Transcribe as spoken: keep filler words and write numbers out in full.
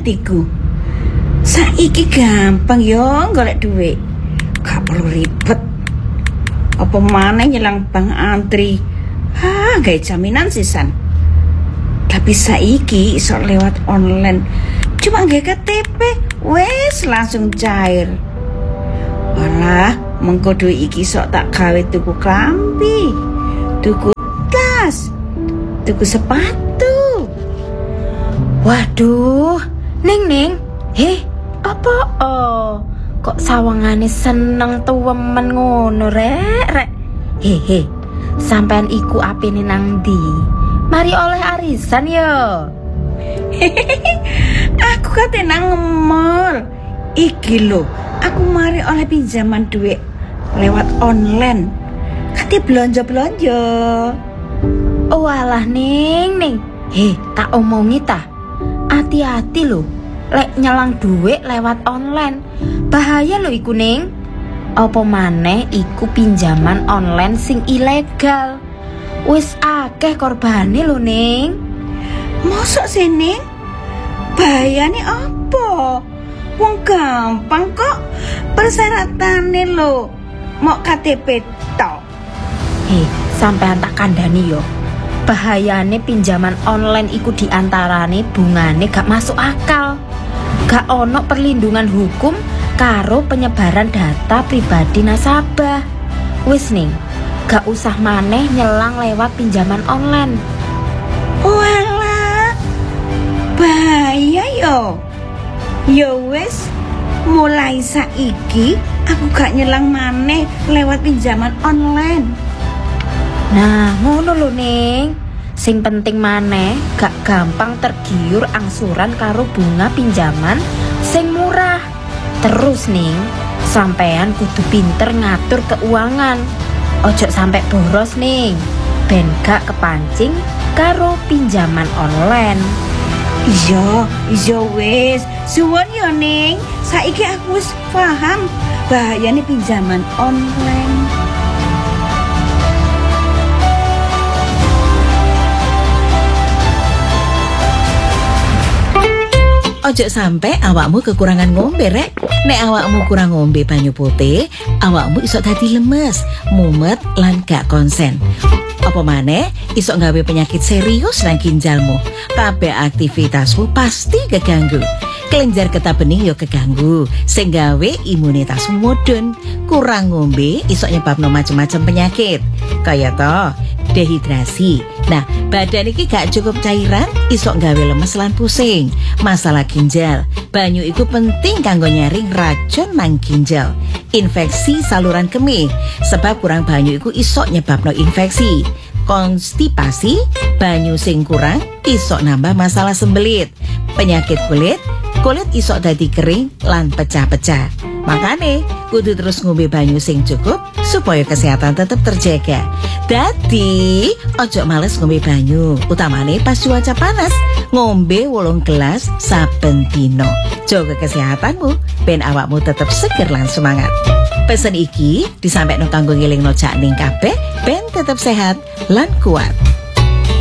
atiku. Saiki gampang yo golek duit. Gak perlu ribet. Apa maneh nyelang bank antri. Ah, gawe jaminan sisan. Tapi saiki iso lewat online. Cuma gawe K T P, wes langsung cair. Walah, mengko duit iki sok tak gawe tuku klambi, tuku tas, tuku sepatu. Waduh, Ning Ning, heh, apa oh? Kok sawangane seneng tuwemen ngono rek rek. Hehe, sampean iku apene nang ndi? Mari oleh arisan yo. Aku kate nang ngemol. Iki lho, aku mari oleh pinjaman duit lewat online. Kate belanja-belanja. Oh alah Ning Ning. Heh, tak omongi ta. Hati-hati lho. Lek nyelang duit lewat online. Bahaya lho iku Ning. Apa maneh iku pinjaman online sing ilegal. Wis akeh korbane lho Ning. Mosok sih Ning? Bahayane apa? Wong gampang kok. Persyaratannya lho mau K T P tok. Heh, sampean tak kandhani yo. Bahayane pinjaman online iku diantarane bungane gak masuk akal. Gak ono perlindungan hukum karo penyebaran data pribadi nasabah. Wis Ning, gak usah maneh nyelang lewat pinjaman online. Walah, bahaya yo. Yo wis, mulai saiki aku gak nyelang maneh lewat pinjaman online. Nah, ngono lho Ning. Sing penting maneh gak gampang tergiur angsuran karo bunga pinjaman sing murah. Terus Ning, sampean kudu pinter ngatur keuangan. Ojo sampai boros Ning, ben gak kepancing karo pinjaman online. Iya, iya wis. Suwun yo Ning, saiki aku wis paham bahayane pinjaman online. Ojo sampai awakmu kekurangan ngombe rek. Nek awakmu kurang ngombe banyu putih, awakmu iso dadi lemes, mumet lan gak konsen. Apa maneh iso gawe penyakit serius nang ginjalmu. Kabeh aktivitasmu pasti keganggu. Kelenjar getah bening yo keganggu, sing gawe imunitasmu mudhun. Kurang ngombe iso nyebabno macam-macam penyakit. Kaya to dehidrasi. Nah, badan iki gak cukup cairan, iso gawe lemes lan pusing. Masalah ginjal, banyu iku penting kanggo nyaring racun nang ginjal. Infeksi saluran kemih, sebab kurang banyu iku iso nyebabno infeksi. Konstipasi, banyu sing kurang iso nambah masalah sembelit. Penyakit kulit, kulit iso dadi kering lan pecah-pecah. Makane kudu terus ngombe banyu sing cukup supaya kesehatan tetap terjaga. Dadi ojo males ngombe banyu, utamane pas cuaca panas. Ngombe wolung gelas saben dino. Jaga kesehatanmu ben awakmu tetap seger lan semangat. Pesen iki disampaikan kanggo ngelingno Cak Ning kabeh ben tetap sehat lan kuat.